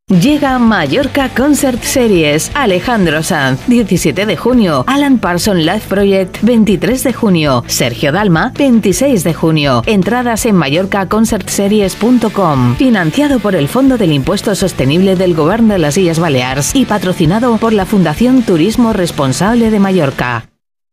Llega Mallorca Concert Series. Alejandro Sanz, 17 de junio. Alan Parsons Live Project, 23 de junio. Sergio Dalma, 26 de junio. Entradas en mallorcaconcertseries.com. Financiado por el Fondo del Impuesto Sostenible del Govern de las Illes Balears y patrocinado por la Fundación Turismo Responsable de Mallorca.